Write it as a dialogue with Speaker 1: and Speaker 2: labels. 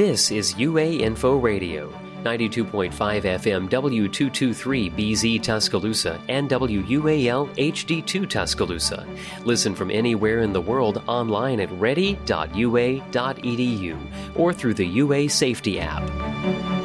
Speaker 1: This is UA Info Radio, 92.5 FM W223BZ Tuscaloosa and WUAL HD2 Tuscaloosa. Listen from anywhere in the world online at ready.ua.edu or through the UA Safety app.